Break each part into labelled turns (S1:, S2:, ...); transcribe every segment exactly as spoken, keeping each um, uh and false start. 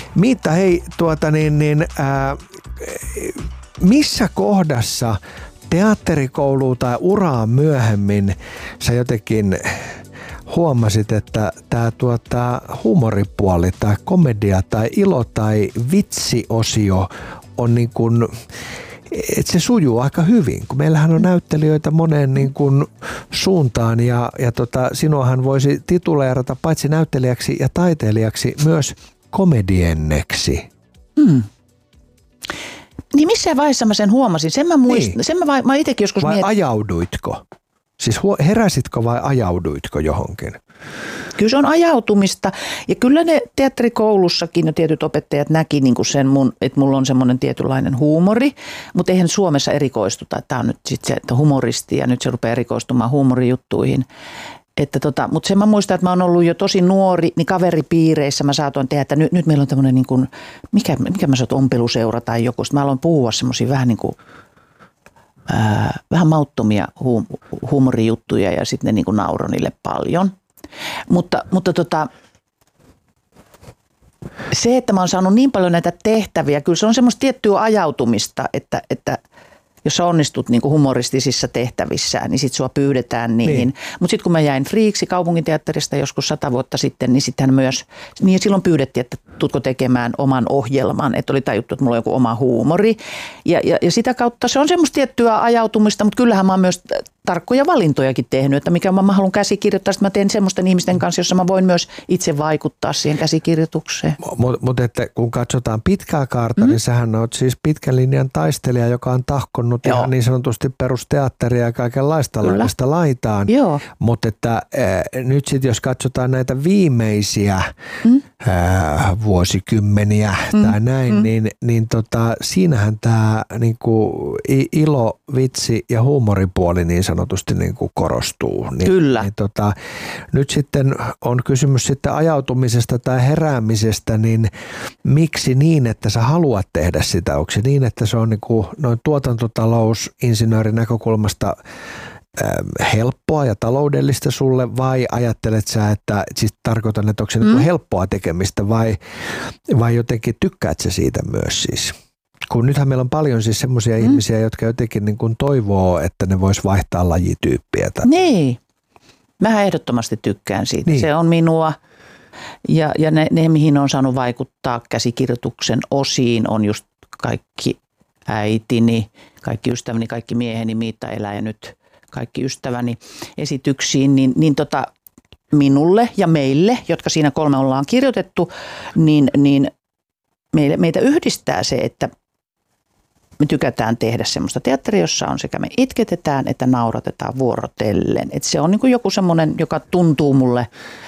S1: Miitta, hei, tuota niin, niin ää, missä kohdassa teatterikouluun tai uraa myöhemmin sä jotenkin huomasit, että tämä tuota, huumoripuoli tai komedia tai ilo tai vitsiosio on niin kuin, että se sujuu aika hyvin, kun meillähän on näyttelijöitä moneen niin kuin suuntaan ja, ja tota, sinuahan voisi tituleerata paitsi näyttelijäksi ja taiteilijaksi myös komedienneksi.
S2: Hmm. Niin missään vaiheessa mä sen huomasin. Sen mä muistin. Niin. Sen mä, mä itsekin joskus
S1: vai
S2: mietin.
S1: Ajauduitko? Siis heräsitkö vai ajauduitko johonkin?
S2: Kyllä se on ajautumista. Ja kyllä ne teatterikoulussakin jo tietyt opettajat näki niin kuin sen mun, että mulla on semmoinen tietynlainen huumori. Mutta eihän Suomessa erikoistuta. Tämä on nyt sitten se, että humoristi ja nyt se rupeaa erikoistumaan huumorijuttuihin. Että tota, mutta sen mä muistan, että mä oon ollut jo tosi nuori, niin kaveripiireissä mä saatoin tehdä, että nyt, nyt meillä on tämmöinen niin kuin, mikä, mikä mä saat ompeluseura tai joku. Sitten mä aloin puhua semmoisia vähän niin kuin, ää, vähän mauttomia huum, huumorijuttuja ja sitten ne niin kuin nauroi niille paljon. Mutta, mutta tota, se, että mä oon saanut niin paljon näitä tehtäviä, kyllä se on semmoista tiettyä ajautumista, että, että jos sä onnistut niin kuin humoristisissa tehtävissään, niin sit sua pyydetään niihin. Niin. Mutta sitten kun mä jäin friiksi kaupunginteatterista joskus sata vuotta sitten, niin sittenhän myös, niin silloin pyydettiin, että tuutko tekemään oman ohjelman, että oli tajuttu, että mulla on joku oma huumori. Ja, ja, ja sitä kautta se on semmoista tiettyä ajautumista, mutta kyllähän mä oon myös tarkkoja valintojakin tehnyt, että mikä mä, mä haluan käsikirjoittaa, että mä teen semmoisten ihmisten kanssa, jossa mä voin myös itse vaikuttaa siihen käsikirjoitukseen.
S1: Mutta mut että kun katsotaan pitkää kaarta, mm-hmm. niin sähän oot siis pitkän linjan taistelija, joka on tahkonnut Joo. ihan niin sanotusti perusteatteria ja kaikenlaista laidasta laitaan. Mutta että äh, nyt sitten jos katsotaan näitä viimeisiä mm. äh, vuosikymmeniä mm. tai näin, mm. niin, niin tota, siinähän tämä niinku, ilo, vitsi ja huumoripuoli niin sanotusti niinku korostuu. Niin,
S2: Kyllä.
S1: Niin, tota, nyt sitten on kysymys sitten ajautumisesta tai heräämisestä, niin miksi niin, että sä haluat tehdä sitä? Onko se niin, että se on niinku noin tuotantotalousinsinöörin näkökulmasta äh, helppoa ja taloudellista sulle vai ajattelet sä, että siis tarkoitan, että onko se mm. niinku helppoa tekemistä vai, vai jotenkin tykkäät sä siitä myös siis? Kun nythän meillä on paljon siis semmoisia mm. ihmisiä, jotka jotenkin niin kuin toivoo, että ne vois vaihtaa lajityyppiä. Tai...
S2: Niin. Mä ehdottomasti tykkään siitä. Niin. Se on minua. Ja, ja ne, ne, mihin on saanut vaikuttaa käsikirjoituksen osiin, on just kaikki äitini, kaikki ystäväni, kaikki mieheni, Miitta elää ja nyt kaikki ystäväni esityksiin, niin, niin tota, minulle ja meille, jotka siinä kolme ollaan kirjoitettu, niin, niin meille, meitä yhdistää se, että me tykätään tehdä semmoista teatteria, jossa on sekä me itketetään että nauratetaan vuorotellen. Et se on niin kuin joku semmoinen, joka tuntuu mulle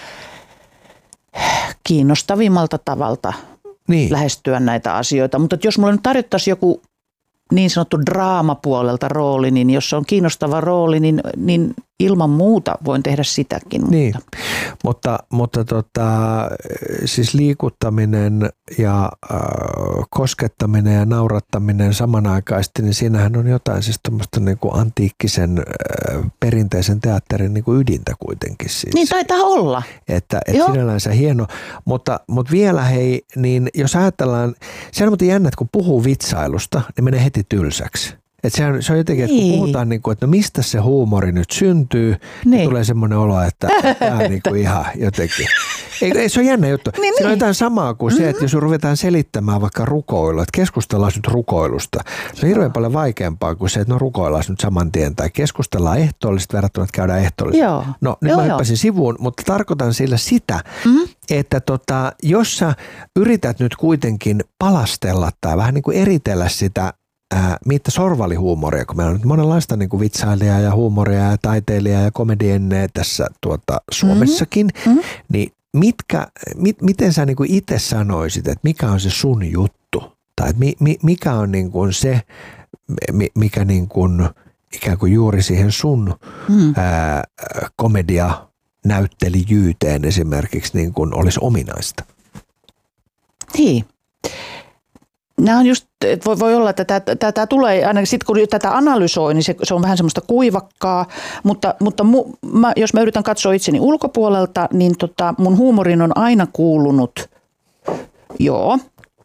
S2: kiinnostavimmalta tavalta niin. lähestyä näitä asioita. Mutta jos mulle nyt tarjottaisiin joku niin sanottu draamapuolelta rooli, niin jos se on kiinnostava rooli, niin, niin ilman muuta voin tehdä sitäkin.
S1: Niin, mutta, mutta tota, siis liikuttaminen ja äh, koskettaminen ja naurattaminen samanaikaisesti, niin siinähän on jotain siis tuommoista niin kuin antiikkisen äh, perinteisen teatterin niin kuin ydintä kuitenkin. Siis.
S2: Niin taitaa olla.
S1: Että et sinällänsä hieno, mutta, mutta vielä hei, niin jos ajatellaan, se on muuten jännä, että kun puhuu vitsailusta, niin menee heti tylsäksi. Että se on, se on jotenkin, että kun puhutaan, niin kuin, että no mistä se huumori nyt syntyy, niin, niin tulee semmoinen olo, että tämä on niin kuin ihan jotenkin. Ei, ei, se on jännä juttu. Niin, Siinä on jotain samaa kuin mm-hmm. se, että jos ruvetaan selittämään vaikka rukoilua, että keskustellaan nyt rukoilusta. Se on hirveän paljon vaikeampaa kuin se, että no rukoillaan nyt saman tien tai keskustellaan ehtoollisesti verrattuna, että käydään ehtoollisesti. Joo. No nyt joo, mä hyppäsin joo. sivuun, mutta tarkoitan sillä sitä, mm-hmm. että tota, jos sä yrität nyt kuitenkin palastella tai vähän niin kuin eritellä sitä Äh, Miitta Sorvali-huumoria, kun meillä on nyt monenlaista niin kuin vitsailijaa ja huumoria ja taiteilijaa ja komedienneja tässä tuota, Suomessakin, mm-hmm. niin mitkä, mit, miten sä niin kuin itse sanoisit, että mikä on se sun juttu? Tai että mi, mi, mikä on niin kuin se, mikä niin kuin, ikään kuin juuri siihen sun mm. ää, komedianäyttelijyyteen esimerkiksi niin kuin olisi ominaista?
S2: Niin. Nämä on just, että voi, voi olla, että tämä, tämä tulee, ainakin sitten kun tätä analysoi, niin se, se on vähän semmoista kuivakkaa, mutta, mutta mu, mä, jos mä yritän katsoa itseni ulkopuolelta, niin tota, mun huumorin on aina kuulunut, joo,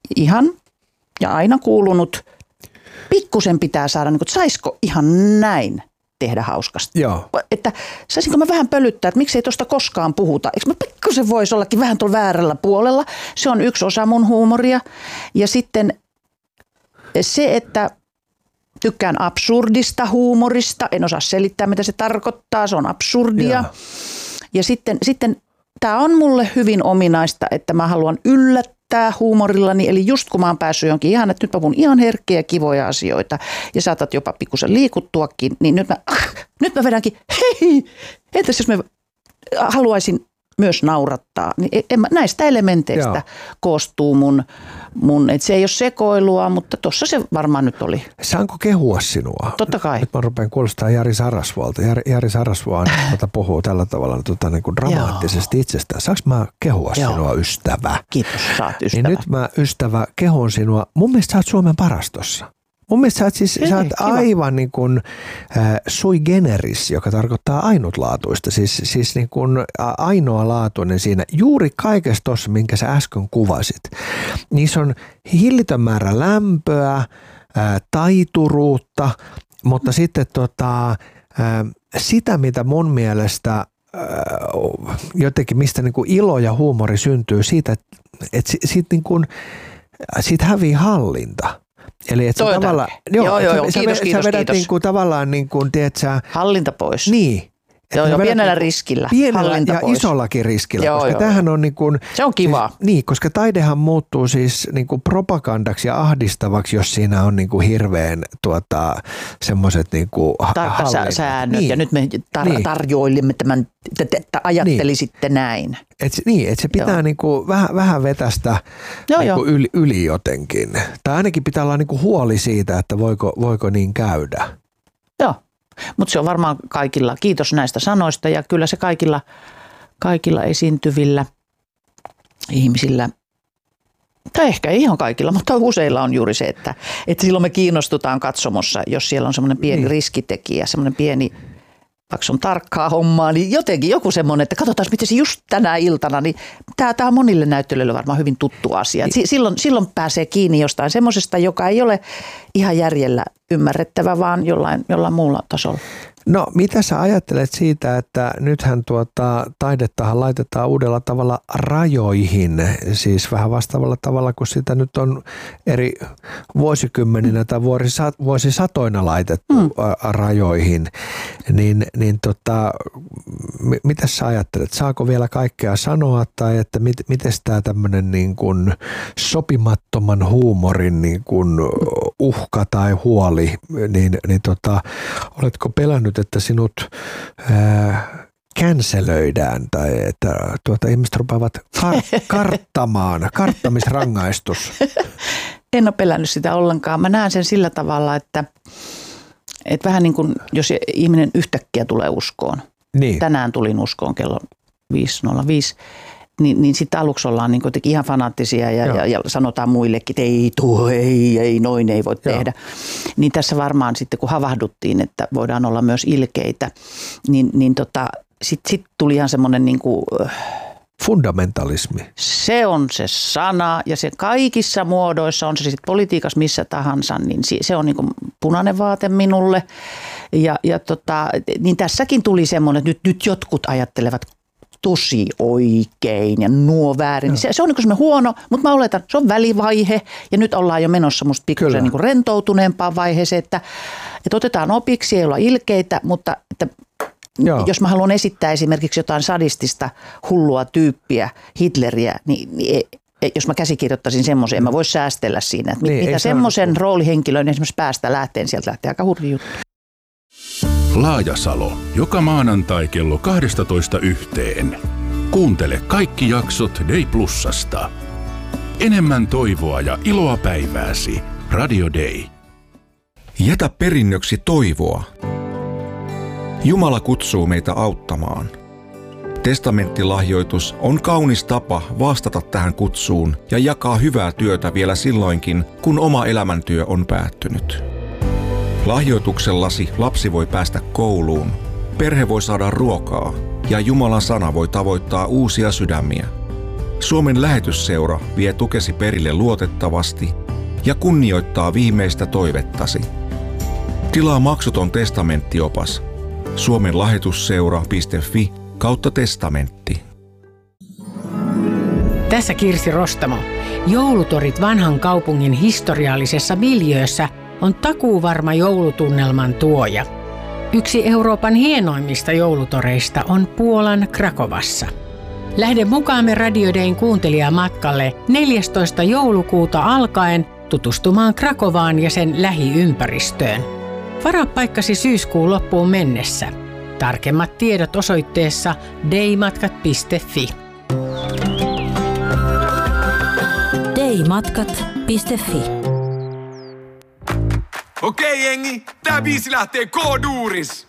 S2: ihan ja aina kuulunut, pikkusen pitää saada, niin kuin, että saisiko ihan näin tehdä hauskasti.
S1: Joo.
S2: Että saisinko mä vähän pölyttää, että miksei tuosta koskaan puhuta. Eikö mä pikkusen voisi ollakin vähän tuolla väärällä puolella. Se on yksi osa mun huumoria. Ja sitten se, että tykkään absurdista huumorista. En osaa selittää, mitä se tarkoittaa. Se on absurdia.
S1: Joo.
S2: Ja sitten, sitten tämä on mulle hyvin ominaista, että mä haluan yllättää huumorillani. Eli just kun mä oon päässyt jonkin ihan, että nyt mä puhun ihan herkkiä kivoja asioita ja saatat jopa pikkusen liikuttuakin, niin nyt mä, ah, nyt mä vedänkin, hei, entäs jos mä haluaisin myös naurattaa, niin en mä, näistä elementeistä Joo. koostuu mun, mun että se ei ole sekoilua, mutta tossa se varmaan nyt oli.
S1: Saanko kehua sinua?
S2: Totta kai.
S1: Nyt mä rupean kuulostaa Jari Sarasvuolta. Jari, Jari Sarasvuo tuota puhuu tällä tavalla tuota, niin kuin dramaattisesti Joo. itsestään. Saanko mä kehua Joo. sinua, ystävä?
S2: Kiitos, saat ystävä.
S1: Niin nyt mä, ystävä, kehun sinua. Mun mielestä sä oot Suomen paras tossa. Mun mielestä sä oot, siis, Ei, sä oot aivan niin kuin äh, sui generis, joka tarkoittaa ainutlaatuista. Siis, siis niin kuin ainoalaatuinen siinä juuri kaikessa tossa, minkä sä äsken kuvasit. Niissä on hillitön määrä lämpöä, äh, taituruutta, mutta sitten tota, äh, sitä, mitä mun mielestä äh, jotenkin, mistä niin kuin ilo ja huumori syntyy siitä, että et siitä, niin kuin, siitä hävii hallinta. Eli että tavallaan,
S2: joo, joo, joo,
S1: sä,
S2: kiitos,
S1: sä,
S2: kiitos,
S1: sä vedät
S2: kiitos.
S1: Niin kuin, tavallaan niin kuin, tiedät sä,
S2: hallinta pois.
S1: Niin.
S2: Joo, joo, pienellä riskillä.
S1: Pienellä ja pois. Isollakin riskillä, joo, koska joo, tämähän on niin kuin,
S2: se on kiva.
S1: Siis, niin, koska taidehan muuttuu siis niin kuin propagandaksi ja ahdistavaksi, jos siinä on niin kuin hirveän tuota, semmoiset niin kuin
S2: tarkka säännöt niin. Ja nyt me tar- niin. tarjoilimme tämän, että ajattelisitte niin. näin.
S1: Et, niin, että se pitää niin kuin vähän, vähän vetästä
S2: joo,
S1: niin
S2: jo.
S1: kuin yli, yli jotenkin. Tai ainakin pitää olla niin kuin huoli siitä, että voiko, voiko niin käydä.
S2: Joo. Mutta se on varmaan kaikilla, kiitos näistä sanoista ja kyllä se kaikilla, kaikilla esiintyvillä ihmisillä, tai ehkä ei ihan kaikilla, mutta useilla on juuri se, että, että silloin me kiinnostutaan katsomossa, jos siellä on semmoinen pieni niin. riskitekijä, semmoinen pieni, vaikka on tarkkaa hommaa, niin jotenkin joku semmoinen, että katsotaan miten se just tänä iltana, niin tämä, tämä on monille näyttelijöille varmaan hyvin tuttu asia. Niin. Silloin, silloin pääsee kiinni jostain semmoisesta, joka ei ole ihan järjellä ymmärrettävä, vaan jollain, jollain muulla tasolla.
S1: No mitä sä ajattelet siitä, että nythän tuota, taidettahan laitetaan uudella tavalla rajoihin, siis vähän vastaavalla tavalla kuin sitä nyt on eri vuosikymmeninä tai vuosisatoina laitettu mm. rajoihin, niin, niin tota, mitä sä ajattelet, saako vielä kaikkea sanoa tai että mit, miten tämä tämmöinen niin kuin sopimattoman huumorin niin kuin uhka tai huoli, niin, niin tota, oletko pelännyt, että sinut ää, cancelöidään tai että tuota, ihmiset rupeavat kar- karttamaan, karttamisrangaistus?
S2: En ole pelännyt sitä ollenkaan. Mä näen sen sillä tavalla, että, että vähän niin kuin jos ihminen yhtäkkiä tulee uskoon. Niin. Tänään tulin uskoon kello viisi nolla viisi. Niin, niin sitten aluksi ollaan niin kuitenkin ihan fanaattisia ja, ja, ja sanotaan muillekin, että ei tuo, ei, ei, noin ei voi Joo. tehdä. Niin tässä varmaan sitten kun havahduttiin, että voidaan olla myös ilkeitä, niin, niin tota, sitten sit tuli ihan semmoinen niin kuin
S1: fundamentalismi.
S2: Se on se sana ja se kaikissa muodoissa, on se sitten politiikassa missä tahansa, niin se on niin kuin punainen vaate minulle. Ja, ja tota, niin tässäkin tuli semmoinen, että nyt, nyt jotkut ajattelevat tosi oikein ja nuo väärin. No. Se, se on niin semmoinen huono, mutta mä oletan, se on välivaihe ja nyt ollaan jo menossa musta pikkusen niin kuin rentoutuneempaan vaiheeseen, että, että otetaan opiksi, ei olla ilkeitä, mutta että Joo. jos mä haluan esittää esimerkiksi jotain sadistista hullua tyyppiä, Hitleriä, niin, niin jos mä käsikirjoittaisin semmoisen, en mä voisi säästellä siinä, että niin, mitä semmoisen roolihenkilön esimerkiksi päästä lähteen, niin sieltä lähtee aika hurja juttu.
S3: Laajasalo, joka maanantai kello kaksitoista yhteen. Kuuntele kaikki jaksot Day Plusasta. Enemmän toivoa ja iloa päivääsi. Radio Day.
S4: Jätä perinnöksi toivoa. Jumala kutsuu meitä auttamaan. Testamenttilahjoitus on kaunis tapa vastata tähän kutsuun ja jakaa hyvää työtä vielä silloinkin, kun oma elämäntyö on päättynyt. Lahjoituksellasi lapsi voi päästä kouluun, perhe voi saada ruokaa ja Jumalan sana voi tavoittaa uusia sydämiä. Suomen lähetysseura vie tukesi perille luotettavasti ja kunnioittaa viimeistä toivettasi. Tilaa maksuton testamenttiopas suomen lahjoitusseura piste fi kautta testamentti.
S5: Tässä Kirsi Rostamo. Joulutorit vanhan kaupungin historiallisessa miljöössä on takuuvarma joulutunnelman tuoja. Yksi Euroopan hienoimmista joulutoreista on Puolan Krakovassa. Lähde mukaamme Radio Dayn kuuntelijamatkalle neljästoista joulukuuta alkaen tutustumaan Krakovaan ja sen lähiympäristöön. Varaa paikkasi syyskuun loppuun mennessä. Tarkemmat tiedot osoitteessa daymatkat piste fi.
S6: daymatkat piste fi.
S7: Okei jengi, tää biisi lähtee K-duuris.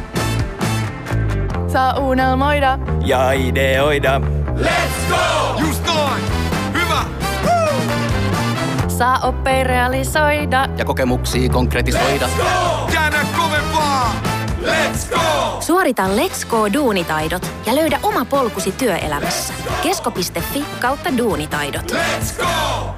S8: Saa unelmoida
S7: Ja ideoida. Let's go! Just noin! Hyvä! Woo!
S8: saa oppia realisoida
S9: Ja kokemuksia konkretisoida.
S7: Let's go! Käännä kovempaa! Let's go!
S6: Suorita Let's Go -duunitaidot ja löydä oma polkusi työelämässä. kesko piste fi kautta duunitaidot.
S7: Let's go!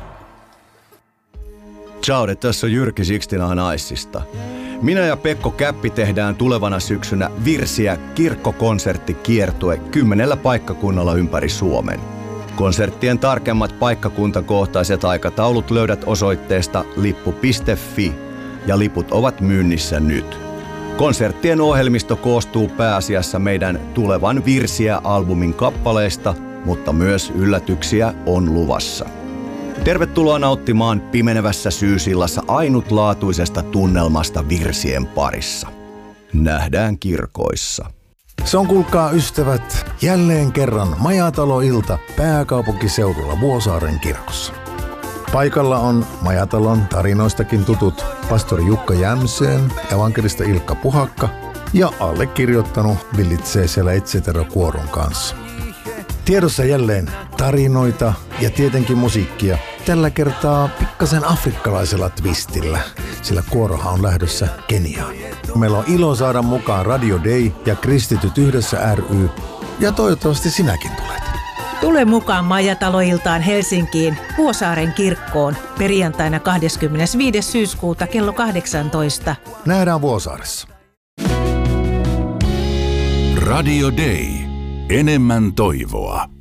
S10: Ciao, tässä on Jyrki Sixtina Naissista. Minä ja Pekko Käppi tehdään tulevana syksynä Virsiä kirkkokonserttikiertue kymmenellä paikkakunnalla ympäri Suomen. Konserttien tarkemmat paikkakuntakohtaiset aikataulut löydät osoitteesta lippu piste fi ja liput ovat myynnissä nyt. Konserttien ohjelmisto koostuu pääasiassa meidän tulevan Virsiä-albumin kappaleista, mutta myös yllätyksiä on luvassa. Tervetuloa nauttimaan pimenevässä syysillassa ainutlaatuisesta tunnelmasta virsien parissa. Nähdään kirkoissa.
S11: Se on, kuulkaa ystävät, jälleen kerran Majatalo-ilta pääkaupunkiseudulla Vuosaaren kirkossa. Paikalla on Majatalon tarinoistakin tutut pastori Jukka Jämseen, evankelista Ilkka Puhakka ja allekirjoittanut villitsee siellä et cetera -kuoron kanssa. Tiedossa jälleen tarinoita ja tietenkin musiikkia. Tällä kertaa pikkasen afrikkalaisella twistillä, sillä kuorohan on lähdössä Keniaan. Meillä on ilo saada mukaan Radio Day ja Kristityt yhdessä ry, ja toivottavasti sinäkin tulet.
S12: Tule mukaan Majatalo-iltaan Helsinkiin Vuosaaren kirkkoon perjantaina kahdeskymmenesviides syyskuuta kello kahdeksantoista.
S11: Nähdään Vuosaaressa.
S3: Radio Day. Enemmän toivoa.